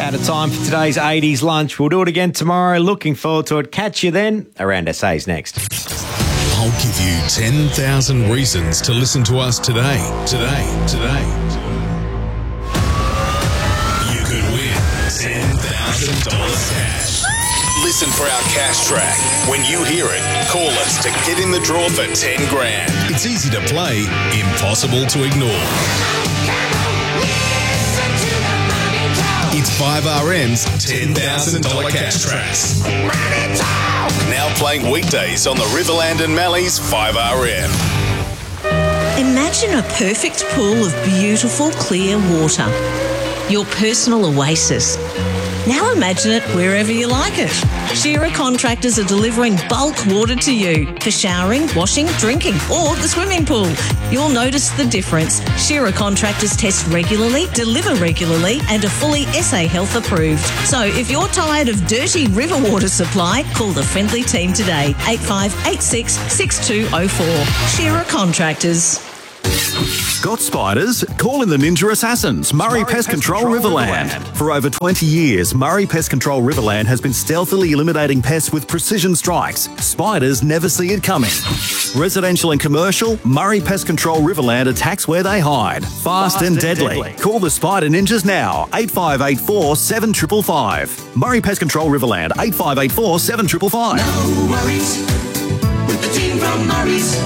Out of time for today's 80s lunch. We'll do it again tomorrow. Looking forward to it. Catch you then. Around SA's next. I'll give you 10,000 reasons to listen to us today. You could win $10,000 cash. Listen for our cash track. When you hear it, call us to get in the draw for 10 grand. It's easy to play, impossible to ignore. It's 5RM's $10,000 cash tracks. Now playing weekdays on the Riverland and Mallee's 5RM. Imagine a perfect pool of beautiful, clear water. Your personal oasis. Now imagine it wherever you like it. Shearer Contractors are delivering bulk water to you for showering, washing, drinking, or the swimming pool. You'll notice the difference. Shearer Contractors test regularly, deliver regularly, and are fully SA Health approved. So if you're tired of dirty river water supply, call the friendly team today. 8586 6204. Shearer Contractors. Got spiders? Call in the Ninja Assassins, Murray Pest Control Riverland. For over 20 years, Murray Pest Control Riverland has been stealthily eliminating pests with precision strikes. Spiders never see it coming. Residential and commercial, Murray Pest Control Riverland attacks where they hide. Fast and deadly. Call the Spider Ninjas now, 8584 7555. Murray Pest Control Riverland, 8584 7555. No worries with the team from Murray's.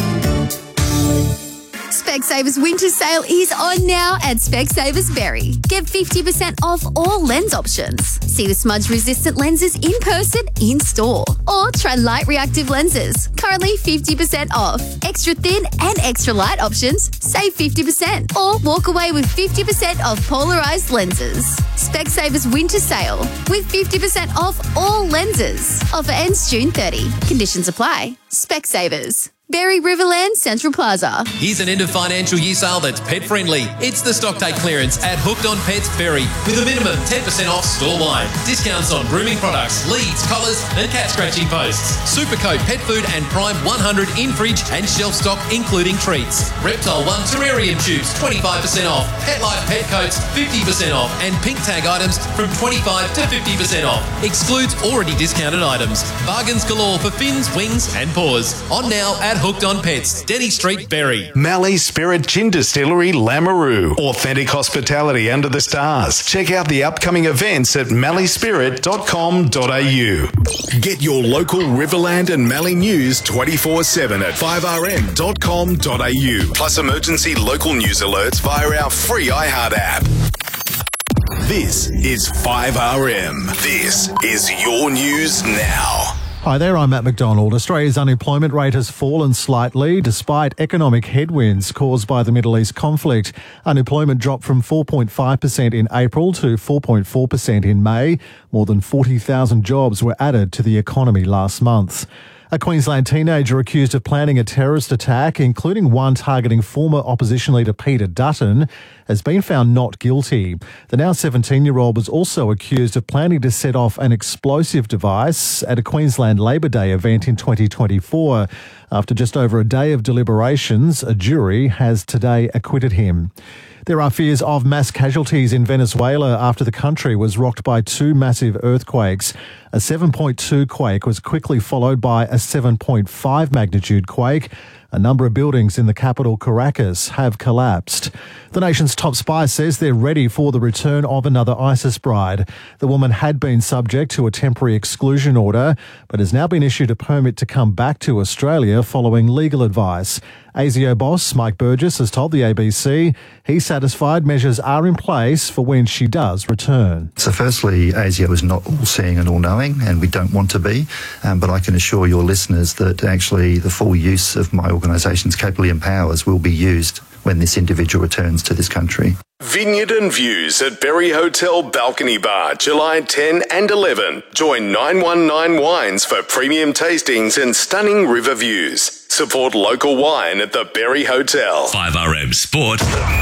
Specsavers Winter Sale is on now at Specsavers Berry. Get 50% off all lens options. See the smudge-resistant lenses in person, in store. Or try light reactive lenses. Currently 50% off. Extra thin and extra light options, save 50%. Or walk away with 50% off polarized lenses. Specsavers Winter Sale with 50% off all lenses. Offer ends June 30. Conditions apply. Specsavers. Berry Riverland Central Plaza. Here's an end of financial year sale that's pet friendly. It's the stock take clearance at Hooked on Pets Berry with a minimum 10% off store-wide. Discounts on grooming products, leads, collars and cat scratching posts. Supercoat pet food and Prime 100 in fridge and shelf stock including treats. Reptile 1 terrarium tubes 25% off. Pet Life pet coats 50% off and pink tag items from 25 to 50% off. Excludes already discounted items. Bargains galore for fins, wings and paws. On now at Hooked on Pets, Denny Street, Berry. Mallee Spirit Gin Distillery, Lamoureux. Authentic hospitality under the stars. Check out the upcoming events at malleespirit.com.au. Get your local Riverland and Mallee news 24/7 at 5rm.com.au. Plus emergency local news alerts via our free iHeart app. This is 5RM. This is your news now. Hi there, I'm Matt McDonald. Australia's unemployment rate has fallen slightly despite economic headwinds caused by the Middle East conflict. Unemployment dropped from 4.5% in April to 4.4% in May. More than 40,000 jobs were added to the economy last month. A Queensland teenager accused of planning a terrorist attack, including one targeting former opposition leader Peter Dutton, has been found not guilty. The now 17-year-old was also accused of planning to set off an explosive device at a Queensland Labor Day event in 2024. After just over a day of deliberations, a jury has today acquitted him. There are fears of mass casualties in Venezuela after the country was rocked by two massive earthquakes. A 7.2 quake was quickly followed by a 7.5 magnitude quake. A number of buildings in the capital, Caracas, have collapsed. The nation's top spy says they're ready for the return of another ISIS bride. The woman had been subject to a temporary exclusion order, but has now been issued a permit to come back to Australia following legal advice. ASIO boss Mike Burgess has told the ABC he's satisfied measures are in place for when she does return. So firstly, ASIO is not all-seeing and all-knowing, and we don't want to be, but I can assure your listeners that actually the full use of my organisation's Capability Powers will be used when this individual returns to this country. Vineyard and Views at Berry Hotel Balcony Bar, July 10 and 11. Join 919 Wines for premium tastings and stunning river views. Support local wine at the Berry Hotel. 5RM Sport.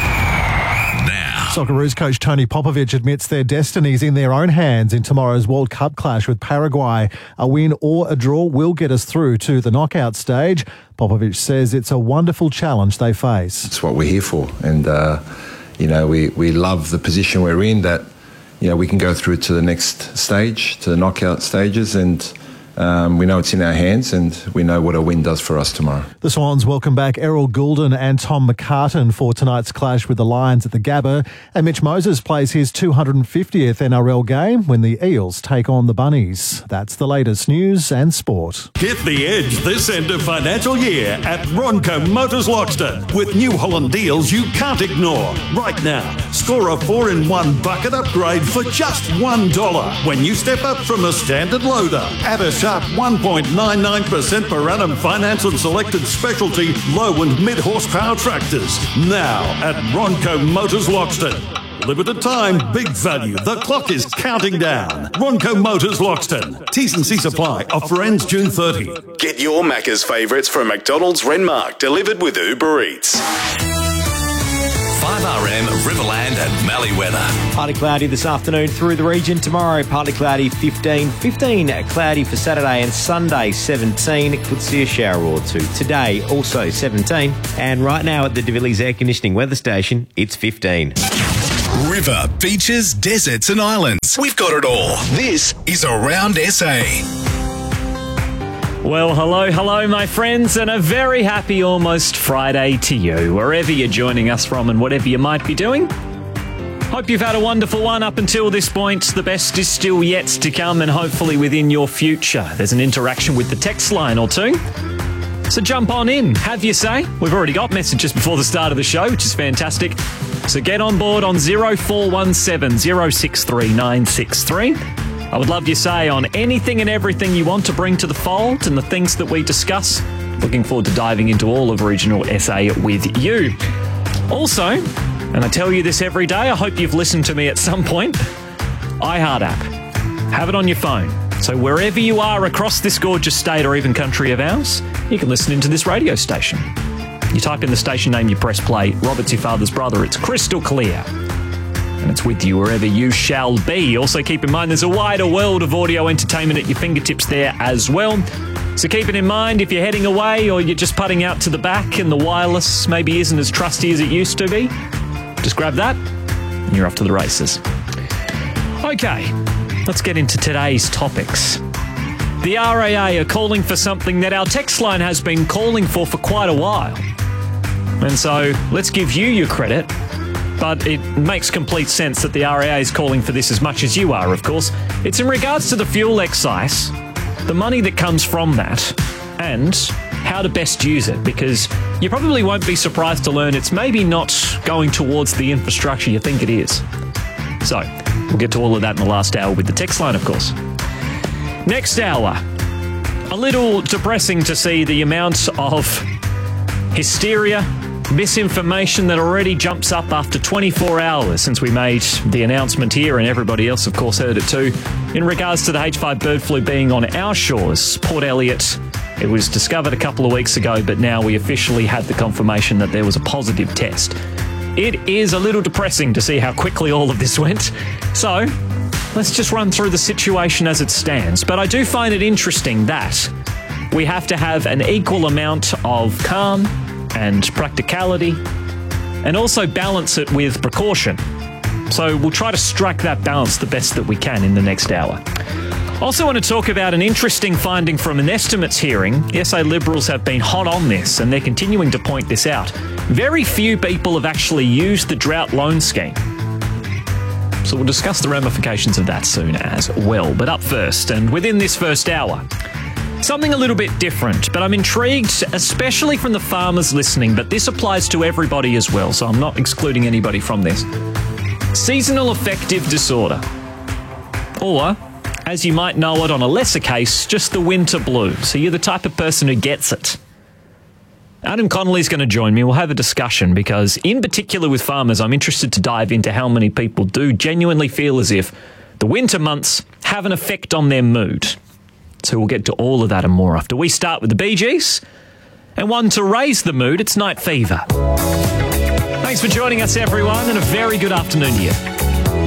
Now. Socceroos coach Tony Popovic admits their destinies in their own hands in tomorrow's World Cup clash with Paraguay. A win or a draw will get us through to the knockout stage. Popovic says it's a wonderful challenge they face. It's what we're here for, and we love the position we're in, that we can go through to the next stage, to the knockout stages, and we know it's in our hands, and we know what a win does for us tomorrow. The Swans welcome back Errol Goulden and Tom McCartan for tonight's clash with the Lions at the Gabba, and Mitch Moses plays his 250th NRL game when the Eels take on the Bunnies. That's the latest news and sport. Get the edge this end of financial year at Ronco Motors Loxton with New Holland deals you can't ignore. Right now, score a 4-in-1 bucket upgrade for just $1 when you step up from a standard loader. Add a sharp 1.99% per annum finance on selected specialty low and mid horsepower tractors. Now at Ronco Motors Loxton. Limited time, big value. The clock is counting down. Ronco Motors Loxton. T's and C's apply. Offer ends June 30. Get your Macca's favourites from McDonald's Renmark delivered with Uber Eats. 5RM, Riverland and Mallee weather. Partly cloudy this afternoon through the region. Tomorrow, partly cloudy 15 cloudy for Saturday and Sunday 17. Could see a shower or two. Today, also 17. And right now at the De Villiers Air Conditioning Weather Station, it's 15. River, beaches, deserts and islands. We've got it all. This is Around SA. Well, hello, my friends, and a very happy almost Friday to you, wherever you're joining us from and whatever you might be doing. Hope you've had a wonderful one up until this point. The best is still yet to come and hopefully within your future. There's an interaction with the text line or two. So jump on in, have your say. We've already got messages before the start of the show, which is fantastic. So get on board on 0417 063 963. I would love your say on anything and everything you want to bring to the fold and the things that we discuss. Looking forward to diving into all of regional SA with you. Also, and I tell you this every day, I hope you've listened to me at some point, iHeart app. Have it on your phone. So wherever you are across this gorgeous state or even country of ours, you can listen into this radio station. You type in the station name, you press play. Robert's your father's brother. It's crystal clear. And it's with you wherever you shall be. Also keep in mind there's a wider world of audio entertainment at your fingertips there as well. So keep it in mind if you're heading away or you're just putting out to the back and the wireless maybe isn't as trusty as it used to be. Just grab that and you're off to the races. Okay, let's get into today's topics. The RAA are calling for something that our text line has been calling for quite a while. And so let's give you your credit. But it makes complete sense that the RAA is calling for this as much as you are, of course. It's in regards to the fuel excise, the money that comes from that, and how to best use it, because you probably won't be surprised to learn it's maybe not going towards the infrastructure you think it is. So, we'll get to all of that in the last hour with the text line, of course. Next hour, a little depressing to see the amount of hysteria, misinformation that already jumps up after 24 hours since we made the announcement here, and everybody else, of course, heard it too, in regards to the H5 bird flu being on our shores, Port Elliot. It was discovered a couple of weeks ago, but now we officially had the confirmation that there was a positive test. It is a little depressing to see how quickly all of this went. So, let's just run through the situation as it stands. But I do find it interesting that we have to have an equal amount of calm and practicality, and also balance it with precaution. So we'll try to strike that balance the best that we can in the next hour. Also want to talk about an interesting finding from an estimates hearing. SA Liberals have been hot on this, and they're continuing to point this out. Very few people have actually used the drought loan scheme. So we'll discuss the ramifications of that soon as well. But up first, and within this first hour, something a little bit different, but I'm intrigued, especially from the farmers listening, but this applies to everybody as well, so I'm not excluding anybody from this. Seasonal affective disorder. Or, as you might know it on a lesser case, just the winter blues. So you're the type of person who gets it. Adam Connolly's going to join me. We'll have a discussion because, in particular with farmers, I'm interested to dive into how many people do genuinely feel as if the winter months have an effect on their mood. So we'll get to all of that and more after we start with the Bee Gees. And one to raise the mood, it's Night Fever. Thanks for joining us, everyone, and a very good afternoon to you.